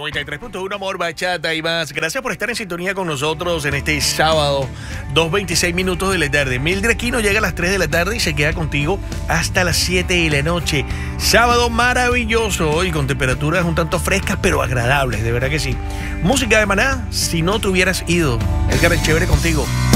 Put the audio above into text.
93.1 Amor, Bachata y más. Gracias por estar en sintonía con nosotros en este sábado, 2:26 minutos de la tarde. Mildred Aquino llega a las 3 de la tarde y se queda contigo hasta las 7 de la noche. Sábado maravilloso hoy con temperaturas un tanto frescas pero agradables, de verdad que sí. Música de Maná, si no te hubieras ido. Edgar es chévere contigo.